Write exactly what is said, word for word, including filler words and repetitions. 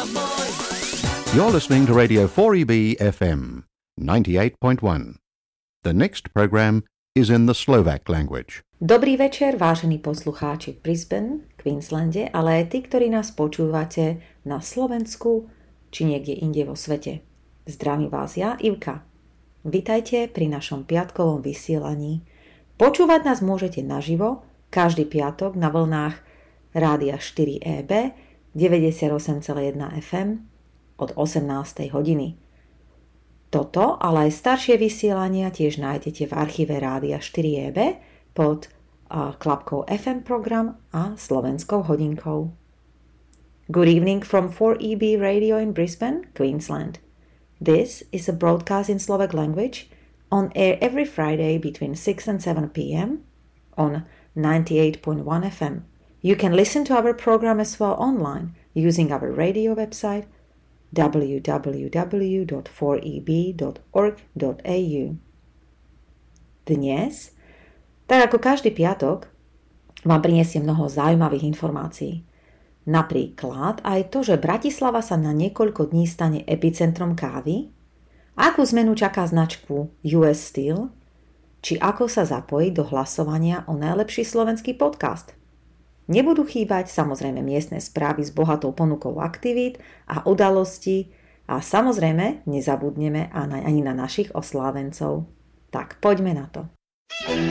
You're listening to Radio four E B F M ninety-eight point one. The next program is in the Slovak language. Dobrý večer, vážení poslucháči v Brisbane, Queenslande, ale aj tí, ktorí nás počúvate na Slovensku či niekde inde vo svete. Zdravím vás ja, Ivka. Vitajte pri našom piatkovom vysielaní. Počúvať nás môžete naživo každý piatok na vlnách Rádia štyri é bé deväťdesiatosem celá jeden ef em od osemnástej hodiny. Toto, ale aj staršie vysielania tiež nájdete v archíve Rádia štyri é bé pod uh, klapkou ef em program a slovenskou hodinkou. Good evening from four E B Radio in Brisbane, Queensland. This is a broadcast in Slovak language on air every Friday between six and seven p.m. on ninety-eight point one F M. You can listen to our program as well online using our radio website w w w dot four e b dot org dot a u. Dnes, tak ako každý piatok, vám prinesie mnoho zaujímavých informácií. Napríklad aj to, že Bratislava sa na niekoľko dní stane epicentrom kávy, akú zmenu čaká značku ú es Steel, či ako sa zapojiť do hlasovania o najlepší slovenský podcast. Nebudú chýbať samozrejme miestne správy s bohatou ponukou aktivít a udalostí a samozrejme nezabudneme ani na našich oslávencov. Tak poďme na to.